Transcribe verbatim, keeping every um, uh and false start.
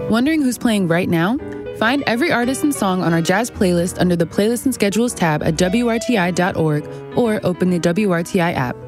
Wondering who's playing right now? Find every artist and song on our jazz playlist under the Playlists and Schedules tab at W R T I dot org or open the W R T I app.